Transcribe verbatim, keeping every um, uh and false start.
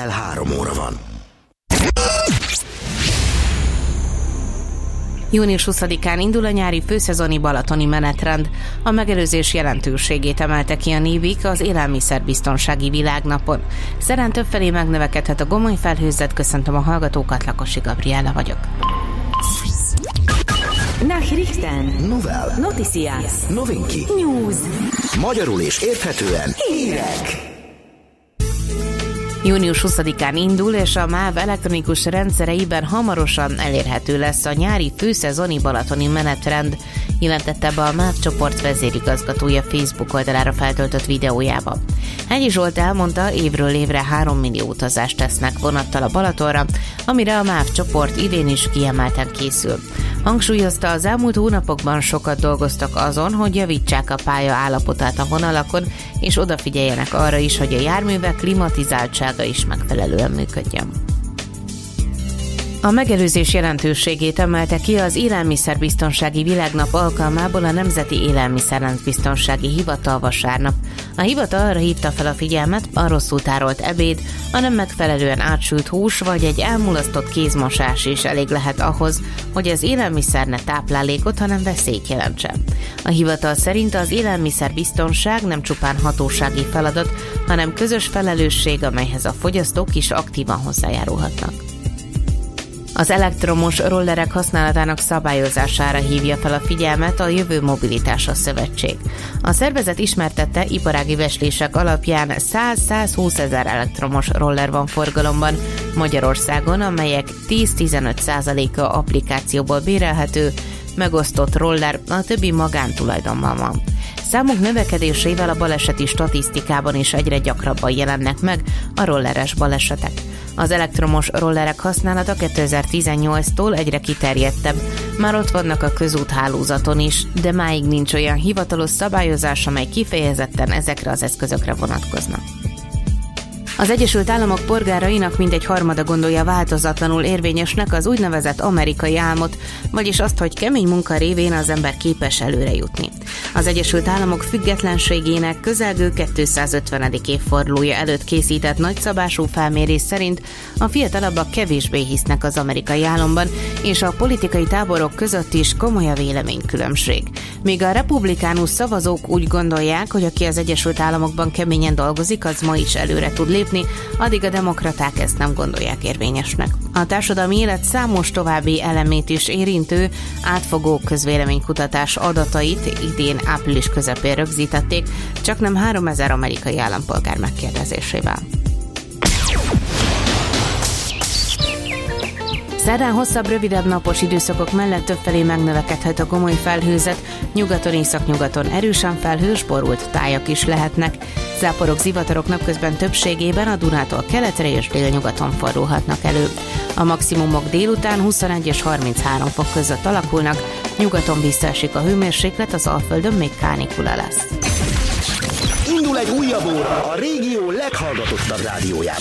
Reggel három óra van. június huszadikán indul a nyári főszezoni balatoni menetrend. A megelőzés jelentőségét emelte ki a Nébik az élelmiszerbiztonsági világnapon. Szerán többfelé megnövekedhet a gomoly felhőzet. Köszöntöm a hallgatókat, Lakosi Gabriella vagyok. Nachrichten. Novel. Noticias. Novinki. News. Magyarul és érthetően Hírek. június huszadikán indul, és a MÁV elektronikus rendszereiben hamarosan elérhető lesz a nyári főszezoni balatoni menetrend, jelentette be a MÁV csoport vezérigazgatója Facebook oldalára feltöltött videójába. Hegyi Zsolt elmondta, évről évre három millió utazást tesznek vonattal a Balatonra, amire a MÁV csoport idén is kiemelten készül. Hangsúlyozta, az elmúlt hónapokban sokat dolgoztak azon, hogy javítsák a pálya állapotát a vonalakon, és odafigyeljenek arra is, hogy a járművek klimatizáltsága is megfelelően működjön. A megelőzés jelentőségét emelte ki az Élelmiszerbiztonsági Világnap alkalmából a Nemzeti Élelmiszerbiztonsági Hivatal vasárnap. A hivatal arra hívta fel a figyelmet, a rosszul tárolt ebéd, a nem megfelelően átsült hús vagy egy elmulasztott kézmosás is elég lehet ahhoz, hogy az élelmiszer ne táplálékot, hanem veszélyt jelentsen. A hivatal szerint az élelmiszerbiztonság nem csupán hatósági feladat, hanem közös felelősség, amelyhez a fogyasztók is aktívan hozzájárulhatnak. Az elektromos rollerek használatának szabályozására hívja fel a figyelmet a Jövő Mobilitása Szövetség. A szervezet ismertette, iparági becslések alapján száz-százhúsz ezer elektromos roller van forgalomban Magyarországon, amelyek tíz-tizenöt százaléka applikációból bérelhető, megosztott roller, a többi magántulajdonban van. Számuk növekedésével a baleseti statisztikában is egyre gyakrabban jelennek meg a rolleres balesetek. Az elektromos rollerek használata kétezer-tizennyolctól egyre kiterjedtebb, már ott vannak a közúthálózaton is, de máig nincs olyan hivatalos szabályozás, amely kifejezetten ezekre az eszközökre vonatkozna. Az Egyesült Államok polgárainak mintegy harmada gondolja változatlanul érvényesnek az úgynevezett amerikai álmot, vagyis azt, hogy kemény munka révén az ember képes előre jutni. Az Egyesült Államok függetlenségének közelgő kétszázötvenedik évfordulója előtt készített nagyszabású felmérés szerint a fiatalabbak kevésbé hisznek az amerikai álomban, és a politikai táborok között is komoly a véleménykülönbség. Míg a republikánus szavazók úgy gondolják, hogy aki az Egyesült Államokban keményen dolgozik, az ma is előre tud lépni, addig a demokraták ezt nem gondolják érvényesnek. A társadalmi élet számos további elemét is érintő, átfogó közvéleménykutatás adatait idén április közepén rögzítették, csaknem háromezer amerikai állampolgár megkérdezésével. Szerdán hosszabb, rövidebb napos időszakok mellett többfelé megnövekedhet a gomoly felhőzet, nyugaton, északnyugaton erősen felhős, borult tájak is lehetnek. Záporok, zivatarok napközben többségében a Dunától keletre és délnyugaton fordulhatnak elő. A maximumok délután huszonegy és harminchárom fok között alakulnak, nyugaton visszaesik a hőmérséklet, az Alföldön még kánikula lesz. indul egy újabb óra a régió leghallgatottabb rádiójában.